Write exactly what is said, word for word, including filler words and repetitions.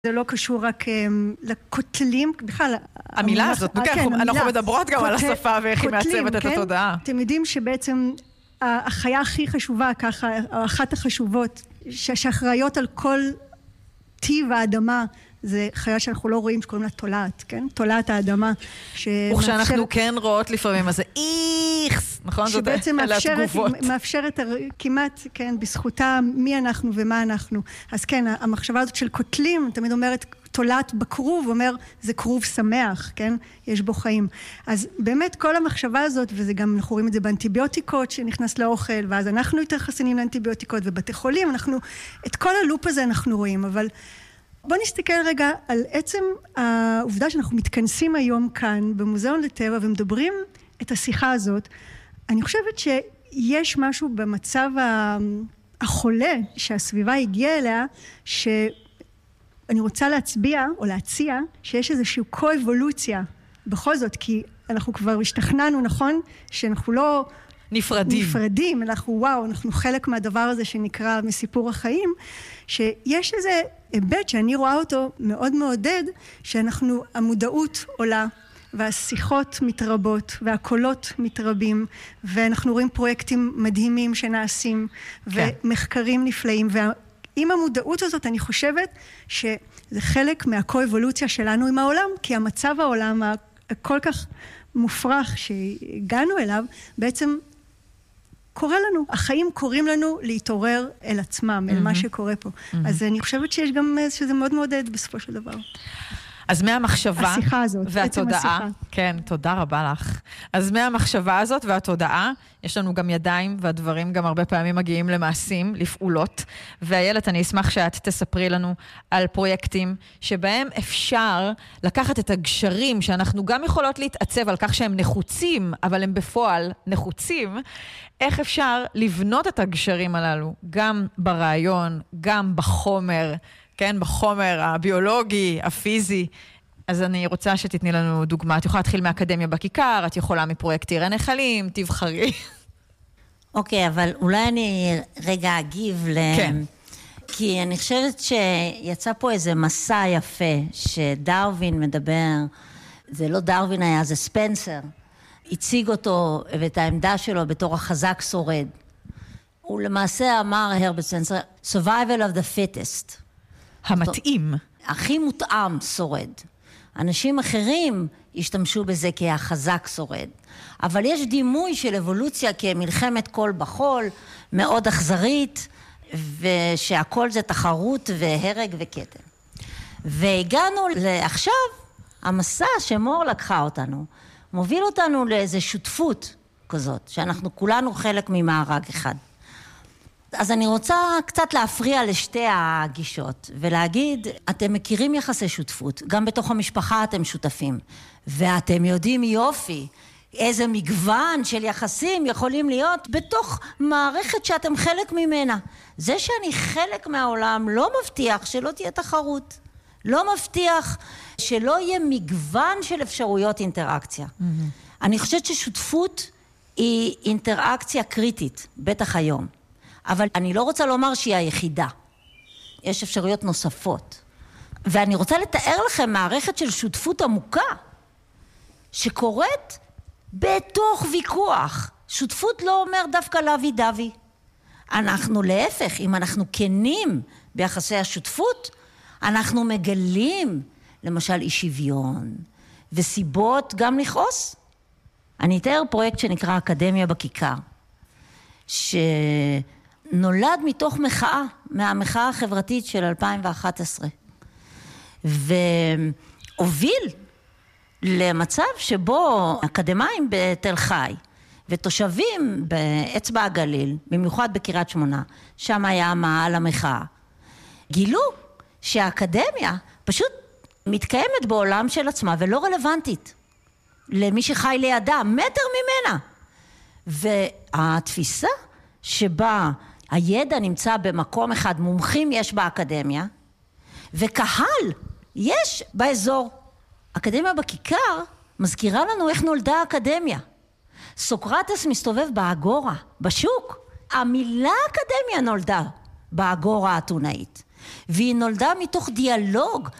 זה לא קשור רק לכותלים, בכלל... המילה הזאת, אנחנו מדברות גם על השפה ואיך היא מעצבת את התודעה. אתם יודעים שבעצם החיה הכי חשובה, ככה, אחת החשובות, שאחראיות על כל טיב האדמה, זה חיה שאנחנו לא רואים, שקוראים לה תולעת, כן? תולעת האדמה. וכשאנחנו כן רואות לפעמים, אז זה איכס, נכון? שבעצם מאפשרת כמעט, כן, בזכותה מי אנחנו ומה אנחנו. אז כן, המחשבה הזאת של כותלים, תמיד אומרת, תולעת בכרוב, אומר, זה כרוב שמח, כן? יש בו חיים. אז באמת כל המחשבה הזאת, וזה גם, אנחנו רואים את זה באנטיביוטיקות שנכנס לאוכל, ואז אנחנו יותר חסינים לאנטיביוטיקות, ובתי חולים, אנחנו, את כל הלופ הזה אנחנו רואים, אבל בוא נסתכל רגע על עצם העובדה שאנחנו מתכנסים היום כאן במוזיאון לטבע ומדברים את השיחה הזאת. אני חושבת שיש משהו במצב החולה שהסביבה הגיעה אליה, שאני רוצה להצביע או להציע שיש איזושהי קו-אבולוציה בכל זאת, כי אנחנו כבר השתכנענו, נכון? שאנחנו לא נפרדים. נפרדים, אנחנו וואו, אנחנו חלק מהדבר הזה שנקרא מסיפור החיים, שיש איזה היבט שאני רואה אותו מאוד מעודד, שאנחנו, המודעות עולה, והשיחות מתרבות, והקולות מתרבים, ואנחנו רואים פרויקטים מדהימים שנעשים, כן. ומחקרים נפלאים, ועם המודעות הזאת אני חושבת שזה חלק מהקו-אבולוציה שלנו עם העולם, כי המצב העולם הכל כך מופרך שהגענו אליו, בעצם קורה לנו, החיים קוראים לנו להתעורר אל עצמם, אל מה שקורה פה. אז אני חושבת שיש גם שזה מאוד מעודד בסופו של דבר. אז מהמחשבה הזאת, והתודעה, כן, תודה רבה לך. אז מהמחשבה הזאת והתודעה, יש לנו גם ידיים, והדברים גם הרבה פעמים מגיעים למעשים, לפעולות. ואיילת, אני אשמח שאת תספרי לנו על פרויקטים שבהם אפשר לקחת את הגשרים, שאנחנו גם יכולות להתעצב על כך שהם נחוצים, אבל הם בפועל נחוצים, איך אפשר לבנות את הגשרים הללו, גם ברעיון, גם בחומר, כן, בחומר הביולוגי, הפיזי. אז אני רוצה שתתני לנו דוגמה. את יכולה להתחיל מאקדמיה בכיכר, את יכולה מפרויקט עיר הנחלים, תבחרי. אוקיי, אבל אולי אני רגע אגיב ל... כן. כי אני חושבת שיצא פה איזה מסע יפה, שדרווין מדבר, זה לא דרווין היה, זה ספנסר. הציג אותו ואת העמדה שלו בתור החזק שורד. הוא למעשה אמר, הרברט ספנסר, survival of the fittest. המתאים. הכי מותאם שורד. אנשים אחרים השתמשו בזה כהחזק שורד. אבל יש דימוי של אבולוציה כמלחמת קול בחול, מאוד אכזרית, ושהכל זה תחרות והרג וקטל. והגענו לעכשיו, המסע שמור לקחה אותנו, מוביל אותנו לאיזו שותפות כזאת, שאנחנו כולנו חלק ממארג אחד. אז אני רוצה קצת להפריע לשתי הגישות, ולהגיד, אתם מכירים יחסי שותפות, גם בתוך המשפחה אתם שותפים, ואתם יודעים יופי, איזה מגוון של יחסים יכולים להיות בתוך מערכת שאתם חלק ממנה. זה שאני חלק מהעולם לא מבטיח שלא תהיה תחרות, לא מבטיח שלא יהיה מגוון של אפשרויות אינטראקציה. Mm-hmm. אני חושבת ששותפות היא אינטראקציה קריטית, בטח היום. אבל אני לא רוצה לומר שהיא היחידה. יש אפשרויות נוספות. ואני רוצה לתאר לכם מערכת של שותפות עמוקה, שקורית בתוך ויכוח. שותפות לא אומר דווקא לוי דווי. אנחנו להפך, אם אנחנו כנים ביחסי השותפות, אנחנו מגלים, למשל, אי שוויון, וסיבות גם לכעוס. אני אתאר פרויקט שנקרא אקדמיה בכיכר, שנולד מתוך מחאה, מהמחאה החברתית של אלפיים ואחת עשרה, והוביל למצב שבו אקדמיים בתל חי, ותושבים באצבע הגליל, במיוחד בקריית שמונה, שם היה מעל המחאה, גילו שהאקדמיה פשוט מתקיימת בעולם של עצמה ולא רלוונטית למי שחי לידה, מטר ממנה. והתפיסה שבה הידע נמצא במקום אחד, מומחים יש באקדמיה, וקהל יש באזור. אקדמיה בכיכר מזכירה לנו איך נולדה האקדמיה. סוקרטס מסתובב באגורה, בשוק. המילה אקדמיה נולדה באגורה האתונאית. והיא נולדה מתוך דיאלוג